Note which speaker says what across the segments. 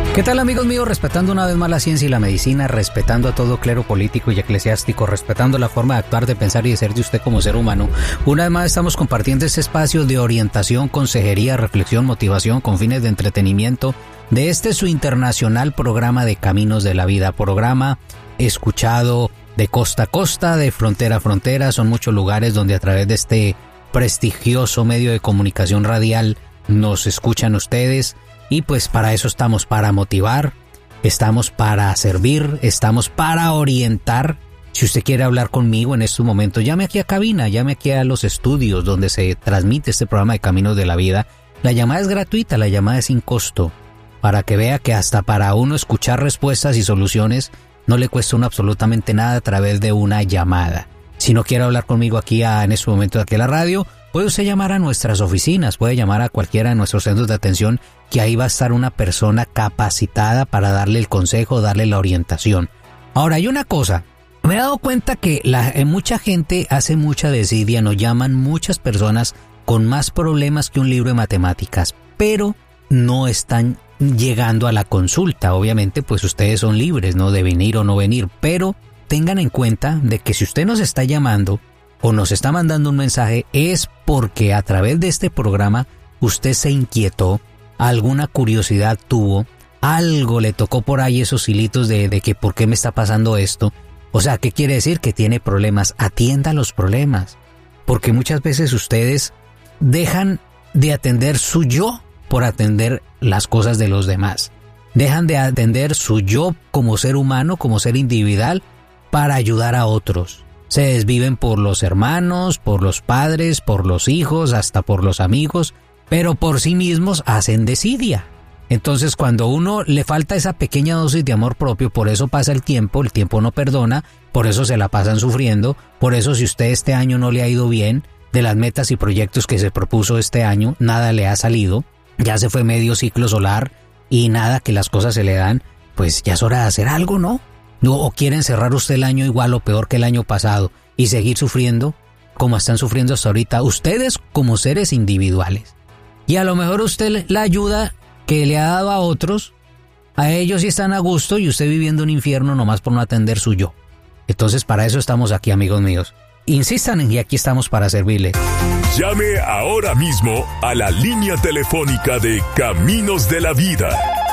Speaker 1: ¿Qué tal, amigos míos? Respetando una vez más la ciencia y la medicina, respetando a todo clero político y eclesiástico, respetando la forma de actuar, de pensar y de ser de usted como ser humano. Una vez más estamos compartiendo este espacio de orientación, consejería, reflexión, motivación con fines de entretenimiento de este su internacional programa de Caminos de la Vida, programa escuchado de costa a costa, de frontera a frontera. Son muchos lugares donde a través de este prestigioso medio de comunicación radial nos escuchan ustedes. Y pues para eso estamos, para motivar, estamos para servir, estamos para orientar. Si usted quiere hablar conmigo en estos momentos, llame aquí a cabina, llame aquí a los estudios donde se transmite este programa de Caminos de la Vida. La llamada es gratuita, la llamada es sin costo, para que vea que hasta para uno escuchar respuestas y soluciones no le cuesta uno absolutamente nada a través de una llamada. Si no quiere hablar conmigo aquí en este momento aquí a la radio, puede usted llamar a nuestras oficinas, puede llamar a cualquiera de nuestros centros de atención, que ahí va a estar una persona capacitada para darle el consejo, darle la orientación. Ahora, hay una cosa, me he dado cuenta que mucha gente hace mucha desidia, nos llaman muchas personas con más problemas que un libro de matemáticas, pero no están llegando a la consulta. Obviamente, pues ustedes son libres, ¿no?, de venir o no venir, pero tengan en cuenta de que si usted nos está llamando o nos está mandando un mensaje, es porque a través de este programa usted se inquietó, alguna curiosidad tuvo, algo le tocó por ahí esos hilitos de que por qué me está pasando esto. O sea, ¿qué quiere decir? Que tiene problemas. Atienda los problemas, porque muchas veces ustedes dejan de atender su yo por atender las cosas de los demás. Dejan de atender su yo como ser humano, como ser individual, para ayudar a otros. Se desviven por los hermanos, por los padres, por los hijos, hasta por los amigos, pero por sí mismos hacen desidia. Entonces, cuando uno le falta esa pequeña dosis de amor propio, por eso pasa el tiempo no perdona, por eso se la pasan sufriendo, por eso si usted este año no le ha ido bien, de las metas y proyectos que se propuso este año, nada le ha salido, ya se fue medio ciclo solar y nada que las cosas se le dan, pues ya es hora de hacer algo, ¿no? ¿O quieren cerrar usted el año igual o peor que el año pasado y seguir sufriendo como están sufriendo hasta ahorita ustedes como seres individuales? Y a lo mejor usted la ayuda que le ha dado a otros, a ellos sí están a gusto y usted viviendo un infierno nomás por no atender su yo. Entonces para eso estamos aquí, amigos míos. Insistan y aquí estamos para servirle.
Speaker 2: Llame ahora mismo a la línea telefónica de Caminos de la Vida.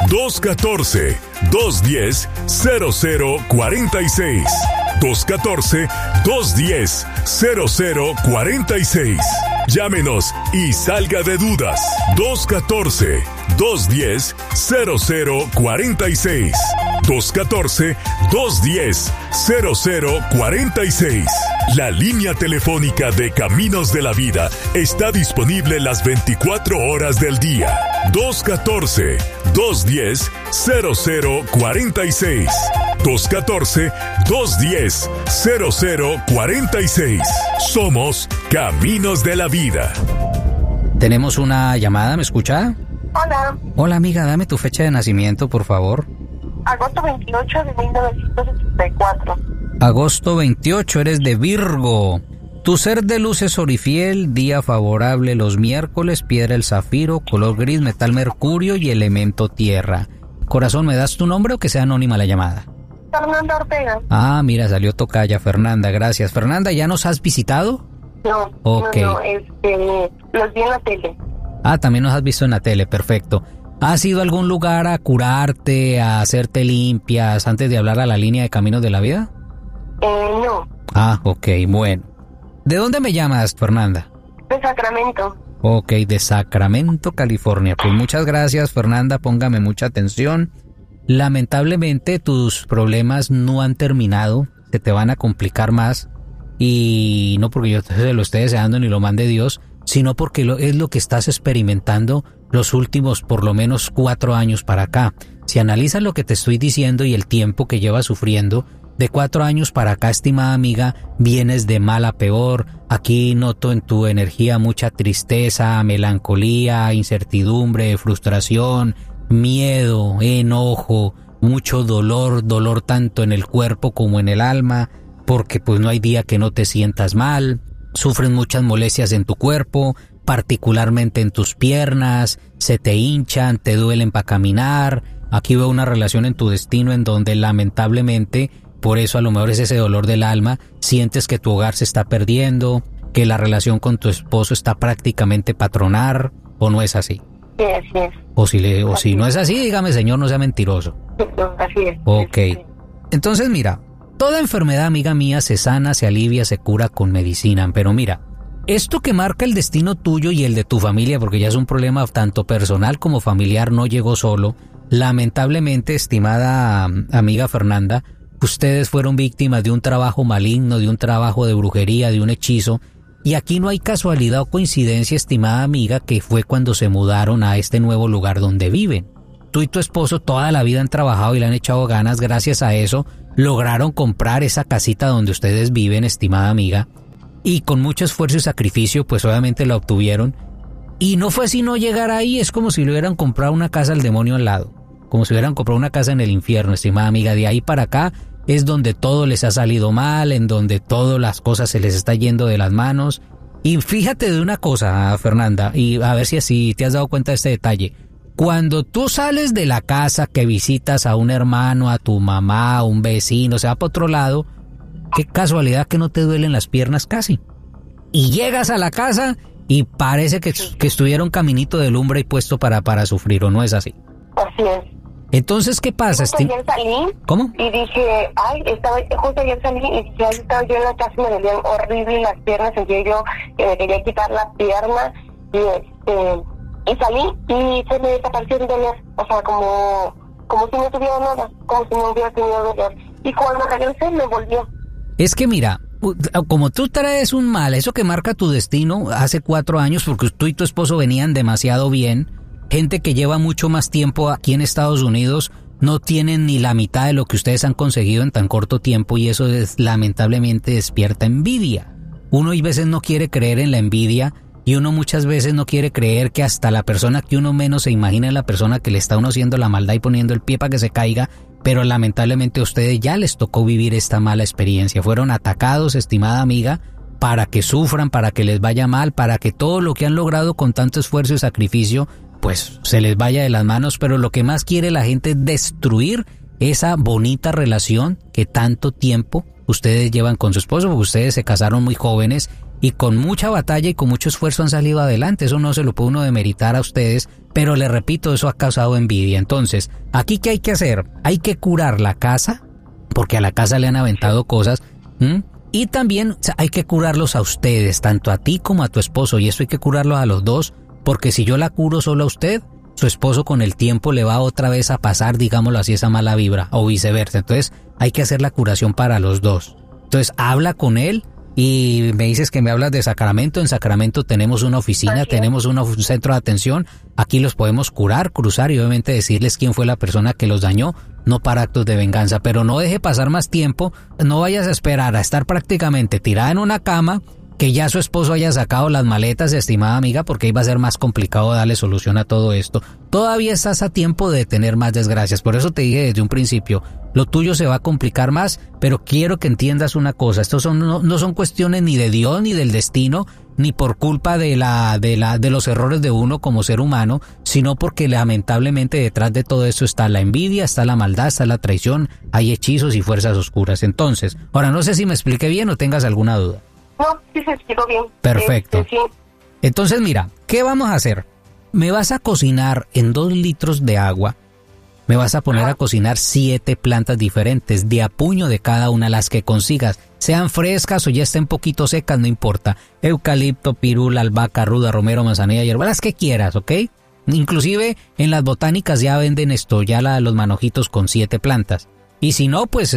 Speaker 2: 214-210-0046. 214-210-0046. Llámenos y salga de dudas. 214-210-0046. 214-210-0046. La línea telefónica de Caminos de la Vida está disponible las 24 horas del día. 214-210-0046. 214-210-0046. Somos Caminos de la Vida.
Speaker 1: Tenemos una llamada, ¿me escucha?
Speaker 3: Hola.
Speaker 1: Hola, amiga, dame tu fecha de nacimiento, por favor.
Speaker 3: Agosto 28 de 1964.
Speaker 1: Agosto 28, eres de Virgo. Tu ser de luz es orifiel, día favorable los miércoles, piedra el zafiro, color gris, metal mercurio y elemento tierra. Corazón, ¿me das tu nombre o que sea anónima la llamada?
Speaker 3: Fernanda Ortega.
Speaker 1: Ah, mira, salió tocaya, Fernanda, gracias. Fernanda, ¿ya nos has visitado?
Speaker 3: No,
Speaker 1: okay.
Speaker 3: no, los vi en la tele.
Speaker 1: Ah, también nos has visto en la tele, perfecto. ¿Has ido a algún lugar a curarte, a hacerte limpias antes de hablar a la línea de Caminos de la Vida?
Speaker 3: No.
Speaker 1: Ah, ok, bueno. ¿De dónde me llamas, Fernanda?
Speaker 3: De Sacramento.
Speaker 1: Ok, de Sacramento, California. Pues muchas gracias, Fernanda, póngame mucha atención. Lamentablemente tus problemas no han terminado, se te van a complicar más. Y no porque yo se lo esté deseando ni lo mande Dios, sino porque es lo que estás experimentando los últimos por lo menos 4 años para acá. Si analizas lo que te estoy diciendo y el tiempo que llevas sufriendo, de 4 años para acá, estimada amiga, vienes de mal a peor. Aquí noto en tu energía mucha tristeza, melancolía, incertidumbre, frustración, miedo, enojo, mucho dolor tanto en el cuerpo como en el alma, porque pues no hay día que no te sientas mal. Sufres muchas molestias en tu cuerpo, particularmente en tus piernas, se te hinchan, te duelen para caminar, Aquí veo una relación en tu destino en donde lamentablemente, por eso a lo mejor es ese dolor del alma, sientes que tu hogar se está perdiendo, que la relación con tu esposo está prácticamente patronar, ¿o no es así?
Speaker 3: Sí, así es.
Speaker 1: O si no es así, dígame, señor, no sea mentiroso.
Speaker 3: No, así es.
Speaker 1: Ok.
Speaker 3: Sí.
Speaker 1: Entonces, mira, toda enfermedad, amiga mía, se sana, se alivia, se cura con medicina. Pero mira, esto que marca el destino tuyo y el de tu familia, porque ya es un problema tanto personal como familiar, no llegó solo. Lamentablemente, estimada amiga Fernanda, ustedes fueron víctimas de un trabajo maligno, de un trabajo de brujería, de un hechizo. Y aquí no hay casualidad o coincidencia, estimada amiga, que fue cuando se mudaron a este nuevo lugar donde viven. Tú y tu esposo toda la vida han trabajado y le han echado ganas, gracias a eso lograron comprar esa casita donde ustedes viven, estimada amiga, y con mucho esfuerzo y sacrificio pues obviamente la obtuvieron. Y no fue sino llegar ahí, es como si le hubieran comprado una casa al demonio al lado, como si hubieran comprado una casa en el infierno, estimada amiga. De ahí para acá es donde todo les ha salido mal, en donde todas las cosas se les está yendo de las manos. Y fíjate de una cosa, Fernanda, y a ver si así te has dado cuenta de este detalle. Cuando tú sales de la casa, que visitas a un hermano, a tu mamá, a un vecino, se va para otro lado, qué casualidad que no te duelen las piernas casi. Y llegas a la casa y parece que estuviera un caminito de lumbre y puesto para sufrir, ¿o no es así?
Speaker 3: Así es.
Speaker 1: Entonces, ¿qué pasa?
Speaker 3: Justo ayer salí.
Speaker 1: ¿Cómo?
Speaker 3: Y dije, justo ayer salí y dije, estaba yo en la casa y me dolían horrible las piernas, sentía yo que me quería quitar la pierna y salí y se me desapareció el dolor, o sea, como si no tuviera nada, como si no hubiera tenido dolor. Y cuando regresé me volvió.
Speaker 1: Es que mira, como tú traes un mal, eso que marca tu destino hace 4 años, porque tú y tu esposo venían demasiado bien, gente que lleva mucho más tiempo aquí en Estados Unidos no tienen ni la mitad de lo que ustedes han conseguido en tan corto tiempo, y eso lamentablemente despierta envidia. Uno a veces no quiere creer en la envidia, y uno muchas veces no quiere creer que hasta la persona que uno menos se imagina es la persona que le está uno haciendo la maldad y poniendo el pie para que se caiga, pero lamentablemente a ustedes ya les tocó vivir esta mala experiencia. Fueron atacados, estimada amiga, para que sufran, para que les vaya mal, para que todo lo que han logrado con tanto esfuerzo y sacrificio pues se les vaya de las manos. Pero lo que más quiere la gente es destruir esa bonita relación que tanto tiempo ustedes llevan con su esposo, porque ustedes se casaron muy jóvenes y con mucha batalla y con mucho esfuerzo han salido adelante. Eso no se lo puede uno demeritar a ustedes, pero les repito, eso ha causado envidia. Entonces, ¿aquí qué hay que hacer? Hay que curar la casa, porque a la casa le han aventado cosas, y también hay que curarlos a ustedes, tanto a ti como a tu esposo, y eso hay que curarlos a los dos, porque si yo la curo solo a usted, su esposo con el tiempo le va otra vez a pasar, digámoslo así, esa mala vibra, o viceversa. Entonces, hay que hacer la curación para los dos. Entonces, habla con él. Y me dices que me hablas de Sacramento. En Sacramento tenemos una oficina, tenemos un centro de atención. Aquí los podemos curar, cruzar y obviamente decirles quién fue la persona que los dañó, no para actos de venganza. Pero no deje pasar más tiempo, no vayas a esperar a estar prácticamente tirada en una cama, que ya su esposo haya sacado las maletas, estimada amiga, porque ahí va a ser más complicado darle solución a todo esto. Todavía estás a tiempo de tener más desgracias, por eso te dije desde un principio, lo tuyo se va a complicar más, pero quiero que entiendas una cosa, estos no son cuestiones ni de Dios ni del destino, ni por culpa de los errores de uno como ser humano, sino porque lamentablemente detrás de todo esto está la envidia, está la maldad, está la traición, hay hechizos y fuerzas oscuras. Entonces, ahora no sé si me expliqué bien o tengas alguna duda.
Speaker 3: No, sí se explicó bien.
Speaker 1: Perfecto.
Speaker 3: Sí.
Speaker 1: Entonces mira, ¿qué vamos a hacer? Me vas a cocinar en 2 litros de agua, me vas a poner a cocinar 7 plantas diferentes, de a puño de cada una, las que consigas, sean frescas o ya estén poquito secas, no importa. Eucalipto, pirul, albahaca, ruda, romero, manzanilla, hierba, las que quieras, ¿ok? Inclusive en las botánicas ya venden esto, ya los manojitos con 7 plantas. Y si no, pues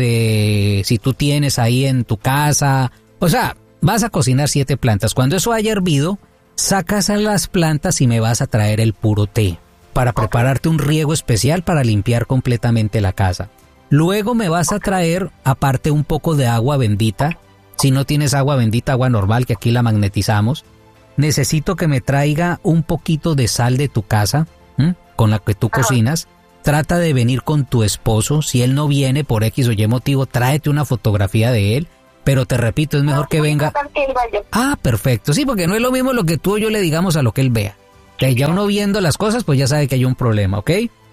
Speaker 1: si tú tienes ahí en tu casa, o sea, vas a cocinar 7 plantas. Cuando eso haya hervido, sacas a las plantas y me vas a traer el puro té para prepararte un riego especial para limpiar completamente la casa. Luego me vas a traer aparte un poco de agua bendita. Si no tienes agua bendita, agua normal, que aquí la magnetizamos. Necesito que me traiga un poquito de sal de tu casa, con la que tú cocinas. Trata de venir con tu esposo. Si él no viene por X o Y motivo, tráete una fotografía de él. Pero te repito, es mejor que venga. Ah, perfecto. Sí, porque no es lo mismo lo que tú o yo le digamos a lo que él vea. Que ya uno viendo las cosas, pues ya sabe que hay un problema, ¿ok?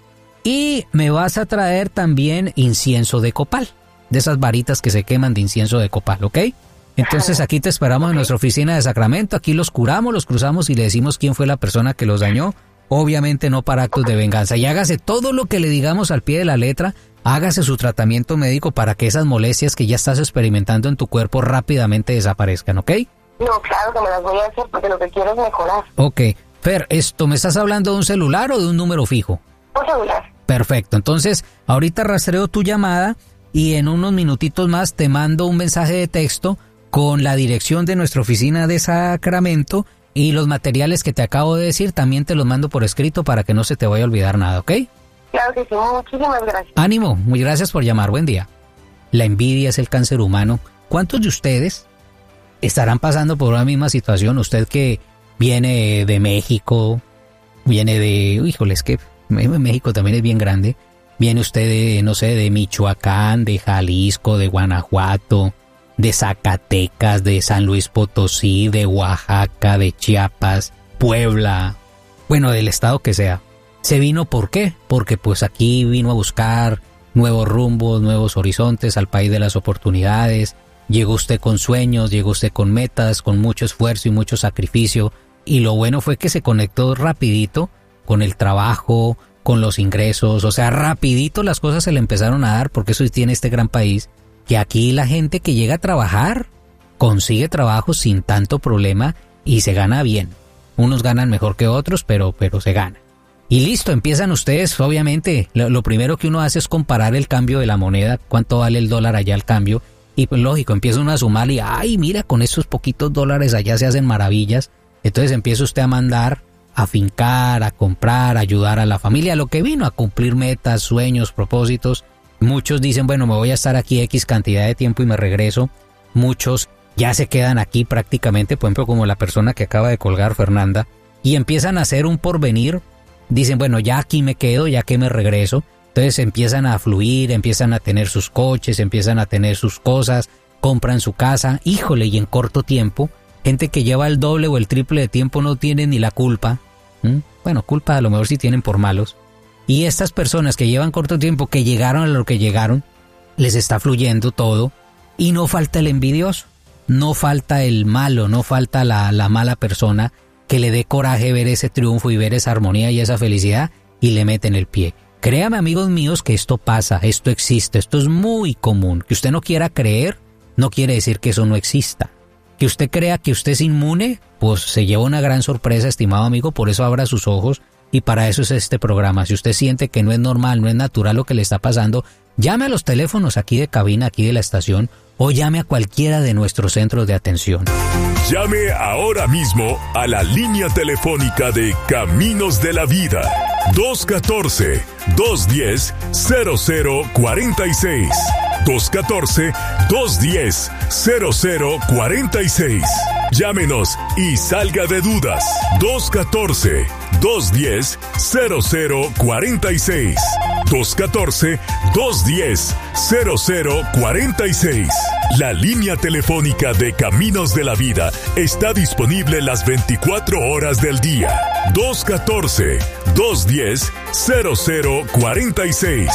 Speaker 1: Y me vas a traer también incienso de copal, de esas varitas que se queman de incienso de copal, ¿ok? Entonces aquí te esperamos en nuestra oficina de Sacramento, aquí los curamos, los cruzamos y le decimos quién fue la persona que los dañó, obviamente no para actos de venganza. Y hágase todo lo que le digamos al pie de la letra, hágase su tratamiento médico para que esas molestias que ya estás experimentando en tu cuerpo rápidamente desaparezcan, ¿ok?
Speaker 3: No, claro que me las voy a hacer porque lo que quiero es mejorar.
Speaker 1: Ok. Fer, ¿me estás hablando de un celular o de un número fijo?
Speaker 3: Un celular.
Speaker 1: Perfecto, entonces ahorita rastreo tu llamada y en unos minutitos más te mando un mensaje de texto con la dirección de nuestra oficina de Sacramento y los materiales que te acabo de decir también te los mando por escrito para que no se te vaya a olvidar nada, ¿ok?
Speaker 3: Claro que sí, muchísimas gracias.
Speaker 1: Ánimo, muy gracias por llamar, buen día. La envidia es el cáncer humano. ¿Cuántos de ustedes estarán pasando por la misma situación? Usted que viene de México, viene de... Híjole, es que México también es bien grande. Viene usted de, no sé, de Michoacán, de Jalisco, de Guanajuato, de Zacatecas, de San Luis Potosí, de Oaxaca, de Chiapas, Puebla, bueno, del estado que sea. ¿Se vino por qué? Porque pues aquí vino a buscar nuevos rumbos, nuevos horizontes, al país de las oportunidades. Llegó usted con sueños, llegó usted con metas, con mucho esfuerzo y mucho sacrificio. Y lo bueno fue que se conectó rapidito con el trabajo, con los ingresos. O sea, rapidito las cosas se le empezaron a dar porque eso tiene este gran país. Que aquí la gente que llega a trabajar consigue trabajo sin tanto problema y se gana bien. Unos ganan mejor que otros, pero se gana. Y listo, empiezan ustedes, obviamente, lo primero que uno hace es comparar el cambio de la moneda, cuánto vale el dólar allá al cambio, y pues lógico, empieza uno a sumar y, ay, mira, con esos poquitos dólares allá se hacen maravillas. Entonces empieza usted a mandar, a fincar, a comprar, a ayudar a la familia, a lo que vino, a cumplir metas, sueños, propósitos. Muchos dicen, bueno, me voy a estar aquí X cantidad de tiempo y me regreso. Muchos ya se quedan aquí prácticamente, por ejemplo, como la persona que acaba de colgar, Fernanda, y empiezan a hacer un porvenir. Dicen, bueno, ya aquí me quedo, ya que me regreso. Entonces empiezan a fluir, empiezan a tener sus coches, empiezan a tener sus cosas, compran su casa. Híjole, y en corto tiempo, gente que lleva el doble o el triple de tiempo no tiene ni la culpa. Bueno, culpa a lo mejor sí tienen por malos. Y estas personas que llevan corto tiempo, que llegaron a lo que llegaron, les está fluyendo todo. Y no falta el envidioso, no falta el malo, no falta la mala persona que le dé coraje ver ese triunfo y ver esa armonía y esa felicidad y le meten el pie. Créame, amigos míos, que esto pasa, esto existe, esto es muy común. Que usted no quiera creer, no quiere decir que eso no exista. Que usted crea que usted es inmune, pues se lleva una gran sorpresa, estimado amigo, por eso abra sus ojos. Y para eso es este programa. Si usted siente que no es normal, no es natural lo que le está pasando, llame a los teléfonos aquí de cabina, aquí de la estación, o llame a cualquiera de nuestros centros de atención.
Speaker 2: Llame ahora mismo a la línea telefónica de Caminos de la Vida. 214-210-0046. 214-210-0046. Llámenos y salga de dudas. 214-210-0046. 214-210-0046. La línea telefónica de Caminos de la Vida está disponible las 24 horas del día. 214-210-0046.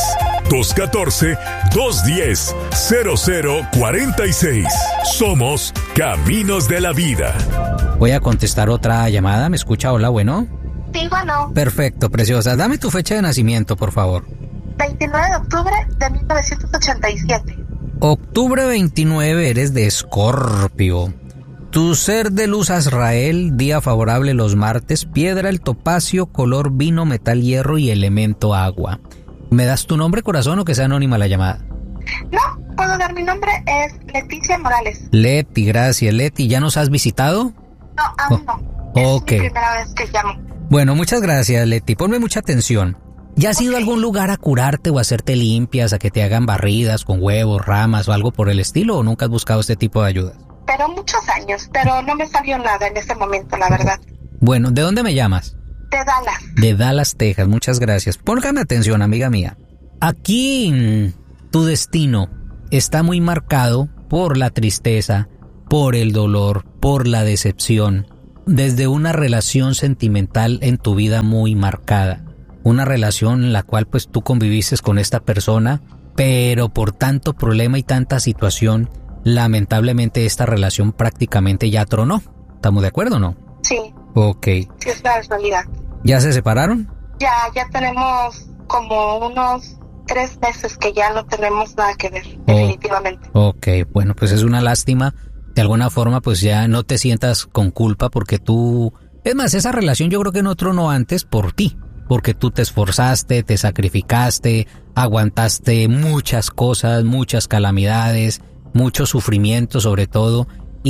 Speaker 2: 214-210-0046. Somos Caminos de la Vida.
Speaker 1: Voy a contestar otra llamada. ¿Me escucha? Hola, bueno.
Speaker 3: Sí, bueno.
Speaker 1: Perfecto, preciosa. Dame tu fecha de nacimiento, por favor.
Speaker 3: 29 de octubre de 1987.
Speaker 1: Octubre 29, eres de Escorpio. Tu ser de luz Azrael, día favorable los martes, piedra el topacio, color vino, metal hierro y elemento agua. ¿Me das tu nombre, corazón, o que sea anónima la llamada?
Speaker 3: No, puedo dar mi nombre, es Leticia Morales.
Speaker 1: Leti, gracias. Leti, ¿ya nos has visitado?
Speaker 3: No, aún no.
Speaker 1: Ok.
Speaker 3: Es mi primera vez que llamo.
Speaker 1: Bueno, muchas gracias, Leti. Ponme mucha atención. ¿Ya has ido a algún lugar a curarte o a hacerte limpias, a que te hagan barridas con huevos, ramas o algo por el estilo, o nunca has buscado este tipo de ayudas?
Speaker 3: Pero muchos años, pero no me salió nada en ese momento, la verdad.
Speaker 1: Bueno, ¿de dónde me llamas?
Speaker 3: De Dallas.
Speaker 1: De Dallas, Texas. Muchas gracias. Póngame atención, amiga mía. Aquí tu destino está muy marcado por la tristeza, por el dolor, por la decepción, desde una relación sentimental en tu vida muy marcada. una relación en la cual pues tú conviviste con esta persona, pero por tanto problema y tanta situación, lamentablemente esta relación prácticamente ya tronó. ¿Estamos de acuerdo o no?
Speaker 3: Sí.
Speaker 1: Ok.
Speaker 3: Sí, es la realidad.
Speaker 1: ¿Ya se separaron?
Speaker 3: Ya tenemos como unos 3 meses que ya no tenemos nada que ver, definitivamente.
Speaker 1: Ok, bueno, pues es una lástima. De alguna forma, pues ya no te sientas con culpa porque tú... Es más, esa relación yo creo que no tronó antes por ti, porque tú te esforzaste, te sacrificaste, aguantaste muchas cosas, muchas calamidades, mucho sufrimiento sobre todo,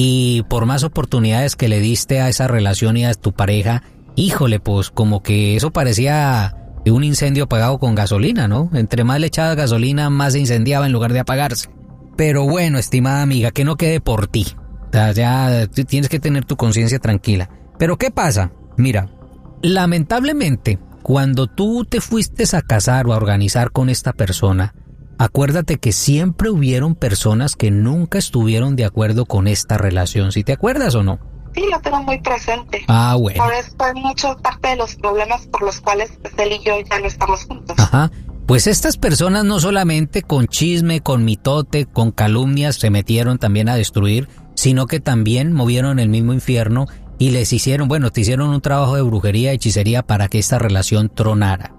Speaker 1: y por más oportunidades que le diste a esa relación y a tu pareja, híjole, pues como que eso parecía un incendio apagado con gasolina, ¿no? Entre más le echabas gasolina, más se incendiaba en lugar de apagarse. Pero bueno, estimada amiga, que no quede por ti. O sea, ya tienes que tener tu conciencia tranquila. Pero ¿qué pasa? Mira, lamentablemente, cuando tú te fuiste a casar o a organizar con esta persona, acuérdate que siempre hubieron personas que nunca estuvieron de acuerdo con esta relación. ¿Sí te acuerdas o no?
Speaker 3: Sí, lo tengo muy presente.
Speaker 1: Ah, bueno.
Speaker 3: Por eso hay mucha parte de los problemas por los cuales pues, él y yo ya no estamos juntos.
Speaker 1: Ajá. Pues estas personas no solamente con chisme, con mitote, con calumnias se metieron también a destruir, sino que también movieron el mismo infierno y les hicieron, te hicieron un trabajo de brujería y hechicería para que esta relación tronara.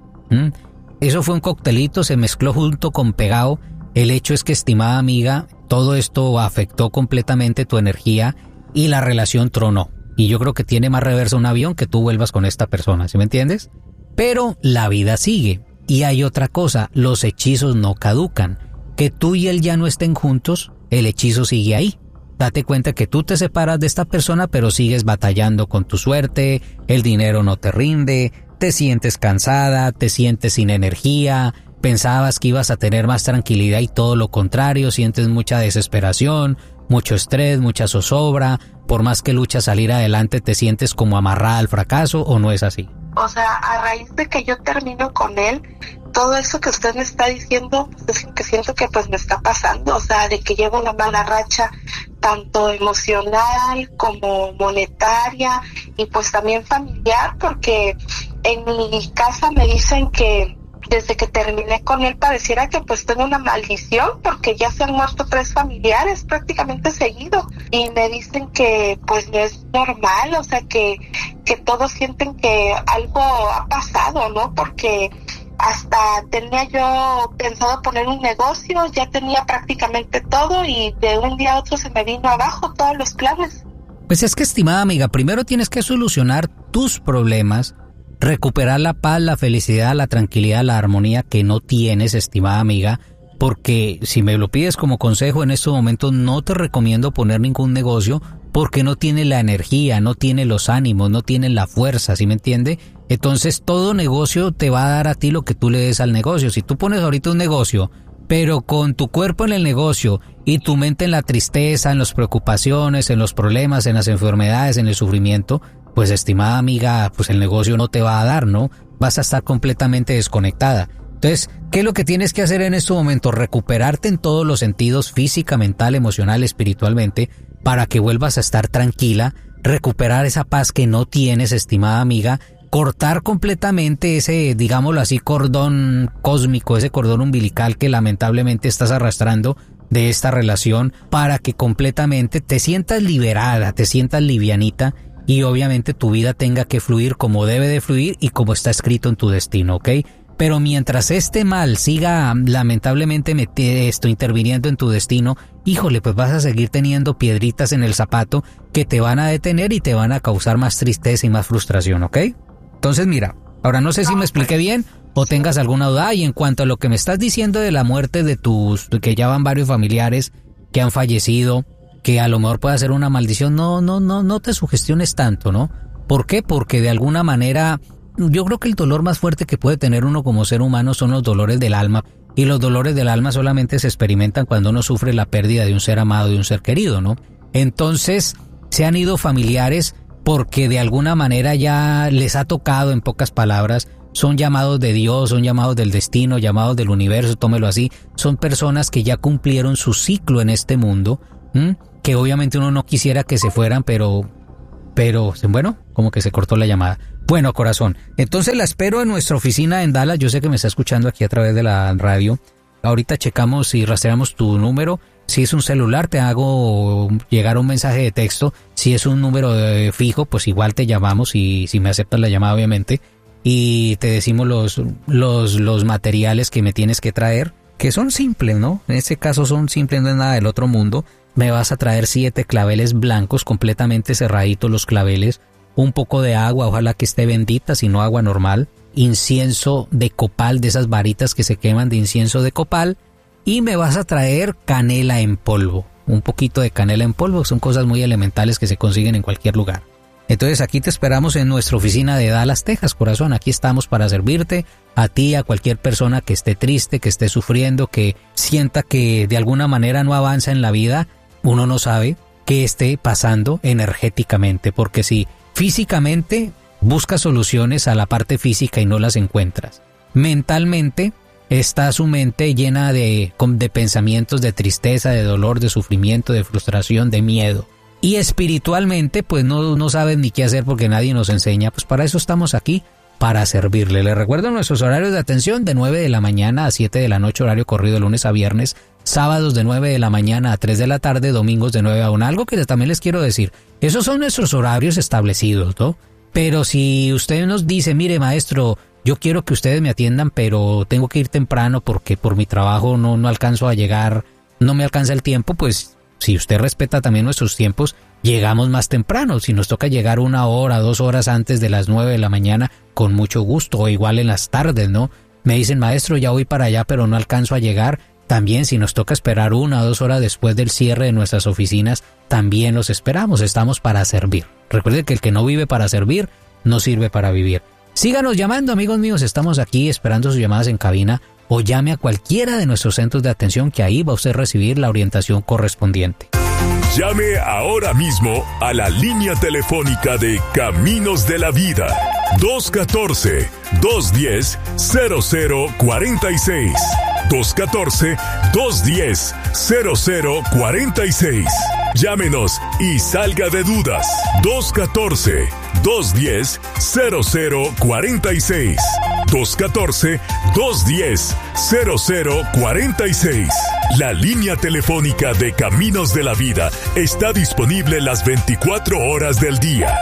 Speaker 1: Eso fue un coctelito, se mezcló junto con pegado. El hecho es que, estimada amiga, todo esto afectó completamente tu energía y la relación tronó. Y yo creo que tiene más reversa un avión que tú vuelvas con esta persona, ¿sí me entiendes? Pero la vida sigue. Y hay otra cosa, los hechizos no caducan. Que tú y él ya no estén juntos, el hechizo sigue ahí. Date cuenta que tú te separas de esta persona, pero sigues batallando con tu suerte, el dinero no te rinde, te sientes cansada, te sientes sin energía, pensabas que ibas a tener más tranquilidad y todo lo contrario, sientes mucha desesperación, mucho estrés, mucha zozobra, por más que luchas a salir adelante te sientes como amarrada al fracaso, ¿o no es así?
Speaker 3: O sea, a raíz de que yo termino con él, todo eso que usted me está diciendo, pues es lo que siento que pues me está pasando, o sea, de que llevo una mala racha, tanto emocional como monetaria y pues también familiar, porque en mi casa me dicen que desde que terminé con él pareciera que pues tengo una maldición porque ya se han muerto 3 familiares prácticamente seguido y me dicen que pues no es normal, o sea que todos sienten que algo ha pasado, ¿no? Porque hasta tenía yo pensado poner un negocio, ya tenía prácticamente todo y de un día a otro se me vino abajo todos los planes.
Speaker 1: Pues es que, estimada amiga, primero tienes que solucionar tus problemas, recuperar la paz, la felicidad, la tranquilidad, la armonía que no tienes, estimada amiga, porque si me lo pides como consejo en estos momentos no te recomiendo poner ningún negocio porque no tiene la energía, no tiene los ánimos, no tiene la fuerza, ¿sí me entiende? Entonces todo negocio te va a dar a ti lo que tú le des al negocio. Si tú pones ahorita un negocio, pero con tu cuerpo en el negocio y tu mente en la tristeza, en las preocupaciones, en los problemas, en las enfermedades, en el sufrimiento, pues estimada amiga, pues el negocio no te va a dar, ¿no? Vas a estar completamente desconectada. Entonces, ¿qué es lo que tienes que hacer en este momento? Recuperarte en todos los sentidos, física, mental, emocional, espiritualmente, para que vuelvas a estar tranquila, recuperar esa paz que no tienes, estimada amiga, cortar completamente ese, digámoslo así, cordón cósmico, ese cordón umbilical que lamentablemente estás arrastrando de esta relación para que completamente te sientas liberada, te sientas livianita y obviamente tu vida tenga que fluir como debe de fluir y como está escrito en tu destino, ¿ok? Pero mientras este mal siga lamentablemente interviniendo en tu destino, híjole, pues vas a seguir teniendo piedritas en el zapato que te van a detener y te van a causar más tristeza y más frustración, ¿ok? Entonces mira, ahora no sé si me expliqué bien o tengas alguna duda. Y en cuanto a lo que me estás diciendo de la muerte de que ya van varios familiares que han fallecido, que a lo mejor puede ser una maldición, no te sugestiones tanto, ¿no? ¿Por qué? Porque de alguna manera yo creo que el dolor más fuerte que puede tener uno como ser humano son los dolores del alma, y los dolores del alma solamente se experimentan cuando uno sufre la pérdida de un ser amado, de un ser querido, ¿no? Entonces se han ido familiares porque de alguna manera ya les ha tocado, en pocas palabras, son llamados de Dios, son llamados del destino, llamados del universo, tómelo así, son personas que ya cumplieron su ciclo en este mundo, que obviamente uno no quisiera que se fueran, pero pero bueno, como que se cortó la llamada. Bueno, corazón, entonces la espero en nuestra oficina en Dallas. Yo sé que me está escuchando aquí a través de la radio. Ahorita checamos y rastreamos tu número. Si es un celular, te hago llegar un mensaje de texto. Si es un número fijo, pues igual te llamamos y si me aceptas la llamada, obviamente. Y te decimos los materiales que me tienes que traer, que son simples, ¿no? En este caso son simples, no es nada del otro mundo. Me vas a traer 7 claveles blancos, completamente cerraditos los claveles. Un poco de agua, ojalá que esté bendita, si no agua normal. Incienso de copal, de esas varitas que se queman de incienso de copal. Y me vas a traer canela en polvo. Un poquito de canela en polvo, son cosas muy elementales que se consiguen en cualquier lugar. Entonces aquí te esperamos en nuestra oficina de Dallas, Texas, corazón. Aquí estamos para servirte, a ti, a cualquier persona que esté triste, que esté sufriendo, que sienta que de alguna manera no avanza en la vida. Uno no sabe qué esté pasando energéticamente, porque si físicamente buscas soluciones a la parte física y no las encuentras. Mentalmente está su mente llena de pensamientos de tristeza, de dolor, de sufrimiento, de frustración, de miedo. Y espiritualmente pues no sabes ni qué hacer porque nadie nos enseña. Pues para eso estamos aquí, para servirle. Les recuerdo nuestros horarios de atención de 9 de la mañana a 7 de la noche, horario corrido lunes a viernes. Sábados de 9 de la mañana a 3 de la tarde, domingos de 9 a 1. Algo que también les quiero decir, esos son nuestros horarios establecidos, ¿no? Pero si usted nos dice, mire maestro, yo quiero que ustedes me atiendan, pero tengo que ir temprano porque por mi trabajo no alcanzo a llegar, no me alcanza el tiempo, pues si usted respeta también nuestros tiempos, llegamos más temprano. Si nos toca llegar 1 hora, 2 horas antes de las 9 de la mañana, con mucho gusto, o igual en las tardes, ¿no? Me dicen, maestro, ya voy para allá, pero no alcanzo a llegar. También si nos toca esperar 1 o 2 horas después del cierre de nuestras oficinas, también los esperamos, estamos para servir. Recuerde que el que no vive para servir, no sirve para vivir. Síganos llamando, amigos míos, estamos aquí esperando sus llamadas en cabina o llame a cualquiera de nuestros centros de atención que ahí va usted a recibir la orientación correspondiente.
Speaker 2: Llame ahora mismo a la línea telefónica de Caminos de la Vida. 214-210-0046. 214-210-0046. Llámenos y salga de dudas. 214-210-0046. 214-210-0046. La línea telefónica de Caminos de la Vida está disponible las 24 horas del día.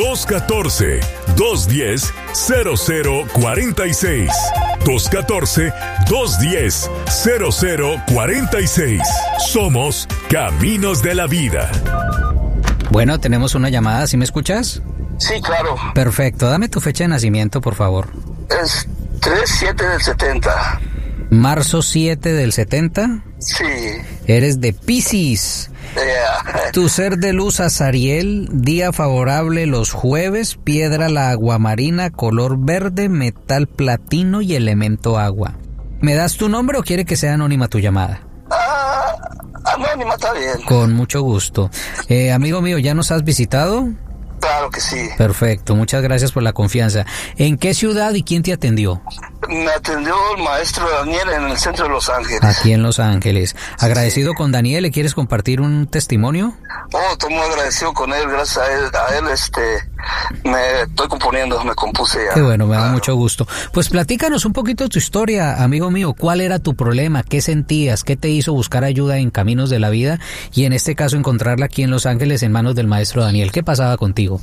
Speaker 2: 214-210-0046. 214-210-0046. Somos Caminos de la Vida.
Speaker 1: Bueno, tenemos una llamada, ¿sí me escuchas?
Speaker 4: Sí, claro.
Speaker 1: Perfecto, dame tu fecha de nacimiento, por favor.
Speaker 4: Es 3/7 del 70.
Speaker 1: Marzo 7 del 70.
Speaker 4: Sí.
Speaker 1: Eres de Piscis.
Speaker 4: Yeah.
Speaker 1: Tu ser de luz Azariel, día favorable los jueves, piedra la aguamarina, color verde, metal platino y elemento agua. ¿Me das tu nombre o quiere que sea anónima tu llamada?
Speaker 4: Anónima está bien.
Speaker 1: Con mucho gusto. Amigo mío, ¿ya nos has visitado?
Speaker 4: Claro que sí.
Speaker 1: Perfecto, muchas gracias por la confianza. ¿En qué ciudad y quién te atendió?
Speaker 4: Me atendió el maestro Daniel en el centro de Los Ángeles.
Speaker 1: Aquí en Los Ángeles. Agradecido con Daniel, ¿le quieres compartir un testimonio?
Speaker 4: Oh, estoy muy agradecido con él, gracias a él, me estoy componiendo, me compuse ya.
Speaker 1: Qué bueno, me da mucho gusto. Pues platícanos un poquito tu historia, amigo mío. ¿Cuál era tu problema? ¿Qué sentías? ¿Qué te hizo buscar ayuda en Caminos de la Vida? Y en este caso encontrarla aquí en Los Ángeles en manos del maestro Daniel. ¿Qué pasaba contigo?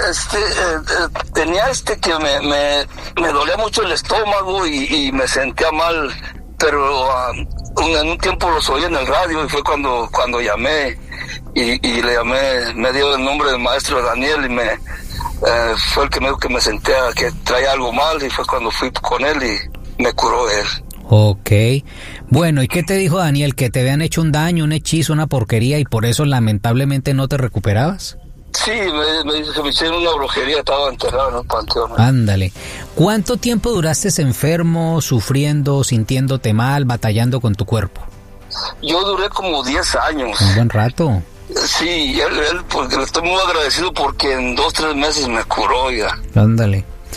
Speaker 4: Tenía que me dolía mucho el estómago y me sentía mal, pero en un tiempo los oí en el radio y fue cuando llamé y le llamé, me dio el nombre del maestro Daniel y fue el que me dijo que me sentía que traía algo mal y fue cuando fui con él y me curó él.
Speaker 1: Ok. Bueno, ¿y qué te dijo Daniel? ¿Que te habían hecho un daño, un hechizo, una porquería y por eso lamentablemente no te recuperabas?
Speaker 4: Sí, me dice que me hicieron una brujería, estaba enterrado en el panteón.
Speaker 1: Ándale. ¿Cuánto tiempo duraste enfermo, sufriendo, sintiéndote mal, batallando con tu cuerpo?
Speaker 4: Yo duré como 10 años.
Speaker 1: Un buen rato.
Speaker 4: Sí, él porque le estoy muy agradecido porque en 2-3 meses me curó ya.
Speaker 1: Ándale.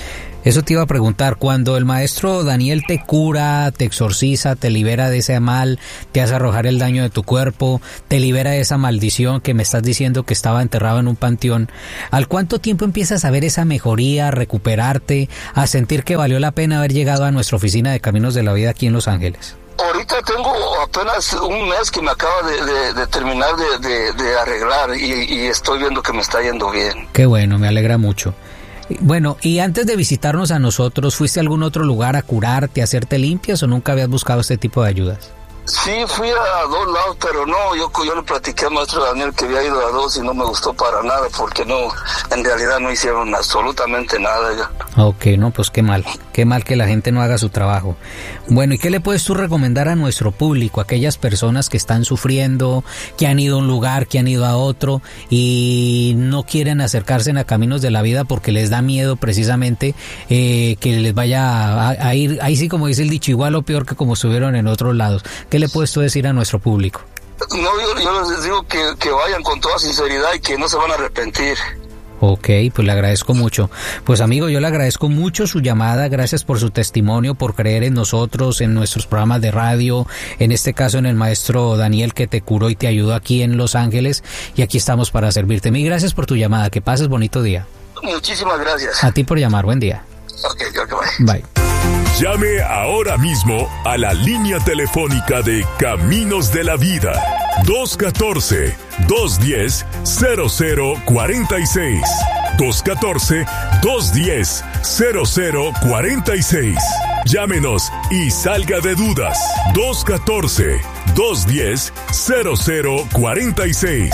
Speaker 1: Eso te iba a preguntar, cuando el maestro Daniel te cura, te exorciza, te libera de ese mal, te hace arrojar el daño de tu cuerpo, te libera de esa maldición que me estás diciendo que estaba enterrado en un panteón, ¿al cuánto tiempo empiezas a ver esa mejoría, a recuperarte, a sentir que valió la pena haber llegado a nuestra oficina de Caminos de la Vida aquí en Los Ángeles?
Speaker 4: Ahorita tengo apenas un mes que me acaba de terminar de arreglar y estoy viendo que me está yendo bien.
Speaker 1: Qué bueno, me alegra mucho. Bueno, y antes de visitarnos a nosotros, ¿fuiste a algún otro lugar a curarte, a hacerte limpias o nunca habías buscado este tipo de ayudas?
Speaker 4: Sí, fui a 2 lados, pero no, yo le platiqué al maestro Daniel que había ido a 2 y no me gustó para nada, porque no, en realidad no hicieron absolutamente nada ya.
Speaker 1: Ok, no, pues qué mal que la gente no haga su trabajo. Bueno, ¿y qué le puedes tú recomendar a nuestro público, a aquellas personas que están sufriendo, que han ido a un lugar, que han ido a otro y no quieren acercarse a Caminos de la Vida porque les da miedo precisamente que les vaya a ir, ahí sí como dice el dicho, igual o peor que como estuvieron en otros lados? ¿Qué le puedes tú decir a nuestro público?
Speaker 4: No, yo les digo que vayan con toda sinceridad y que no se van a arrepentir.
Speaker 1: Ok, pues le agradezco mucho. Pues amigo, yo le agradezco mucho su llamada, gracias por su testimonio, por creer en nosotros, en nuestros programas de radio, en este caso en el maestro Daniel que te curó y te ayudó aquí en Los Ángeles, y aquí estamos para servirte. Mil gracias por tu llamada, que pases bonito día.
Speaker 4: Muchísimas gracias.
Speaker 1: A ti por llamar, buen día.
Speaker 4: Ok,
Speaker 1: bye.
Speaker 2: Llame ahora mismo a la línea telefónica de Caminos de la Vida. 214-210-0046. 214-210-0046. Llámenos y salga de dudas. 214-210-0046.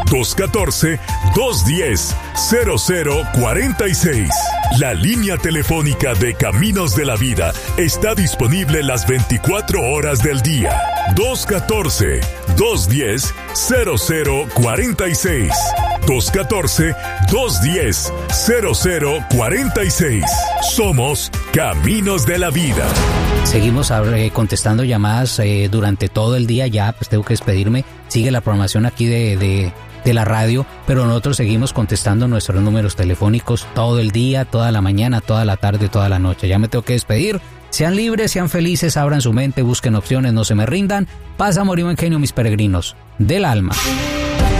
Speaker 2: 214-210-0046. La línea telefónica de Caminos de la Vida está disponible las 24 horas del día. 214-210-0046. 214-210-0046. Somos Caminos de la Vida.
Speaker 1: Seguimos contestando llamadas durante todo el día. Ya pues tengo que despedirme. Sigue la programación aquí de la radio, pero nosotros seguimos contestando nuestros números telefónicos todo el día, toda la mañana, toda la tarde, toda la noche. Ya me tengo que despedir. Sean libres, sean felices, abran su mente, busquen opciones, no se me rindan. Paz, amor y buen genio, mis peregrinos del alma.